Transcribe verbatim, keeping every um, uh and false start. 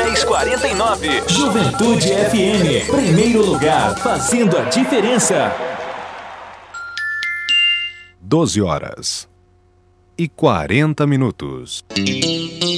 três quatro nove. Juventude F M, primeiro lugar, fazendo a diferença. doze horas e quarenta minutos.